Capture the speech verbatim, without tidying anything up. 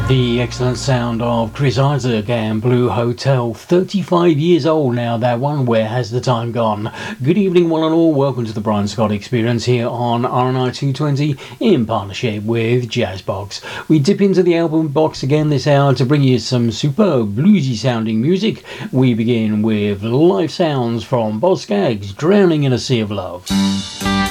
The excellent sound of Chris Isaak and Blue Hotel. thirty-five years old now, that one. Where has the time gone? Good evening, one and all. Welcome to the Brian Scott Experience here on R N I two twenty in partnership with Jazzbox. We dip into the album box again this hour to bring you some superb bluesy sounding music. We begin with live sounds from Boz Scaggs, Drowning in a Sea of Love.